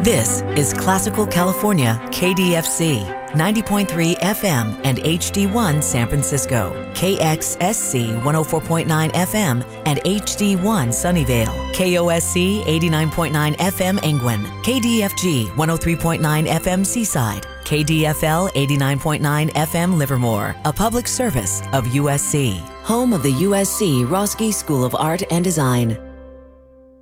This is Classical California KDFC, 90.3 FM and HD1 San Francisco, KXSC 104.9 FM and HD1 Sunnyvale, KOSC 89.9 FM Angwin, KDFG 103.9 FM Seaside, KDFL 89.9 FM Livermore, a public service of USC, home of the USC Roski School of Art and Design.